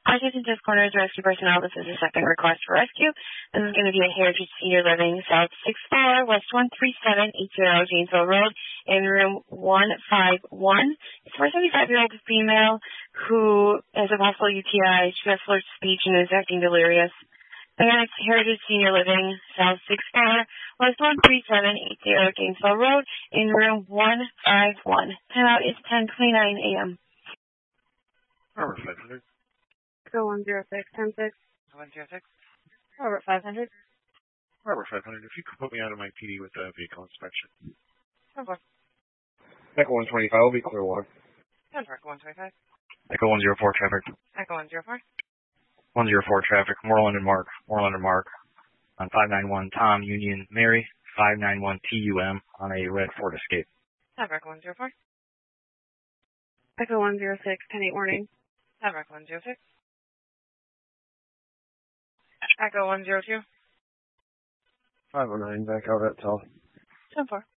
Washington Just Corners Rescue Personnel. This is a second request for rescue. This is going to be a Heritage Senior Living, South 6th floor, West 13780 Janesville Road, in room 151. It's a 75-year-old female who has a possible UTI. She has slurred speech and is acting delirious. Again, it's Heritage Senior Living, South 6th floor, West 13780 Gainesville Road, in room 151. Timeout is 10:29 a.m. Robert 500. Echo 106, 106. 106. Robert 500. Robert 500, if you could put me out of my PD with a vehicle inspection. Okay. Echo 125, I'll be Clearwater. Echo 125. Echo 104 traffic. Echo 104. 104 traffic, Moreland and Mark. On 591 Tom Union Mary, 591 TUM on a red Ford Escape. Echo 104. Echo 106, 10-8 warning. Echo 106. Echo 102. 509, back out at Tell. 10-4.